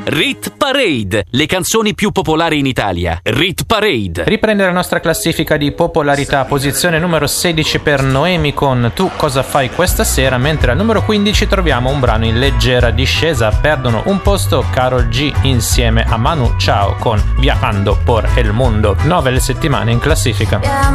Rit Parade, le canzoni più popolari in Italia. Rit Parade. Riprende la nostra classifica di popolarità, posizione numero 16 per Noemi con Tu cosa fai questa sera, mentre al numero 15 troviamo un brano in leggera discesa, perdono un posto Karol G insieme a Manu Chao con Viajando por el Mundo, 9 le settimane in classifica.